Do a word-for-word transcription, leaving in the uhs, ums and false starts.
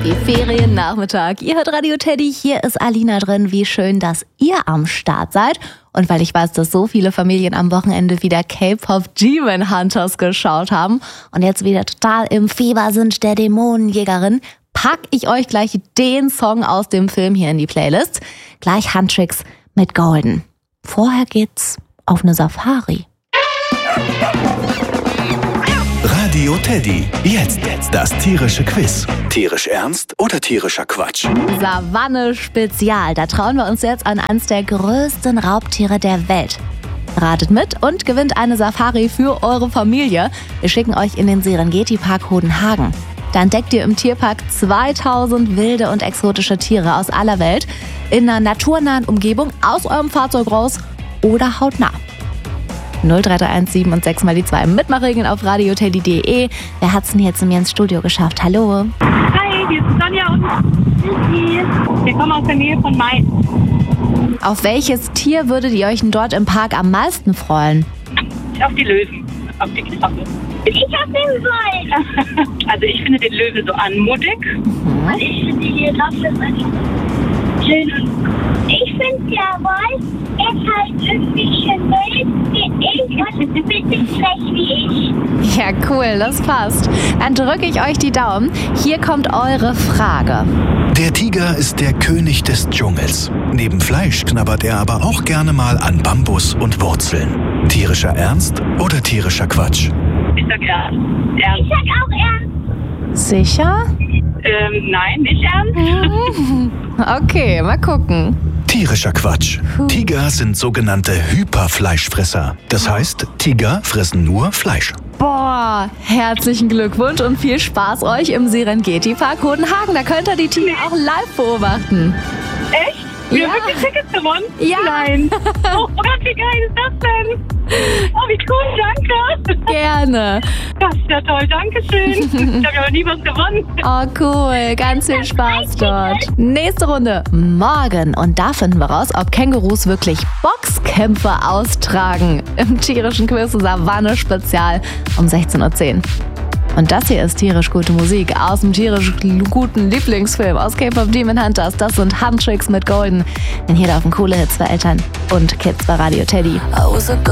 Happy Feriennachmittag. Ihr hört Radio Teddy, hier ist Alina drin. Wie schön, dass ihr am Start seid. Und weil ich weiß, dass so viele Familien am Wochenende wieder K-Pop Demon Hunters geschaut haben und jetzt wieder total im Fieber sind der Dämonenjägerin, pack ich euch gleich den Song aus dem Film hier in die Playlist. Gleich Handtricks mit Golden. Vorher geht's auf eine Safari. Radio Teddy. Jetzt, jetzt das tierische Quiz. Tierisch ernst oder tierischer Quatsch? Savanne Spezial. Da trauen wir uns jetzt an eines der größten Raubtiere der Welt. Ratet mit und gewinnt eine Safari für eure Familie. Wir schicken euch in den Serengeti-Park Hodenhagen. Da entdeckt ihr im Tierpark zweitausend wilde und exotische Tiere aus aller Welt in einer naturnahen Umgebung aus eurem Fahrzeug raus oder hautnah. null drei drei eins sieben und sechs mal die zwei. Mitmachregeln auf radioteddy punkt de. Wer hat's denn hier zu mir ins Studio geschafft? Hallo. Hi, hier ist Sonja und Susi. Wir kommen aus der Nähe von Mainz. Auf welches Tier würdet ihr euch denn dort im Park am meisten freuen? Auf die Löwen, auf die Giraffen. Ich hab den Wald. Also ich finde den Löwen so anmutig. Und ich finde die Giraffe einfach schön. Ich finde der Wald ist halt irgendwie schön wild wie ich und ein bisschen frech wie ich. Ja, cool, das passt. Dann drücke ich euch die Daumen. Hier kommt eure Frage. Der Tiger ist der König des Dschungels. Neben Fleisch knabbert er aber auch gerne mal an Bambus und Wurzeln. Tierischer Ernst oder tierischer Quatsch? Ich sag ernst. Ich Ernst. sag auch ernst. Sicher? Ähm, nein, nicht ernst. Okay, mal gucken. Tierischer Quatsch. Tiger sind sogenannte Hyperfleischfresser. Das heißt, Tiger fressen nur Fleisch. Boah, herzlichen Glückwunsch und viel Spaß euch im Serengeti-Park Hodenhagen. Da könnt ihr die Tiere auch live beobachten. Echt? Wir Ja. haben wirklich Tickets gewonnen? Ja. Nein. Oh Gott, wie geil ist das denn? Oh, wie cool, danke. Gerne. Das ist ja toll, danke schön. Ich habe ja noch nie was gewonnen. Oh cool, ganz viel Spaß dort. Nächste Runde morgen und da finden wir raus, ob Kängurus wirklich Boxkämpfe austragen. Im tierischen Quiz Savanne Spezial um sechzehn Uhr zehn. Und das hier ist tierisch gute Musik aus dem tierisch guten Lieblingsfilm aus K-Pop Demon Hunters. Das sind Handtricks mit Golden. Denn hier laufen coole Hits für Eltern und Kids bei Radio Teddy.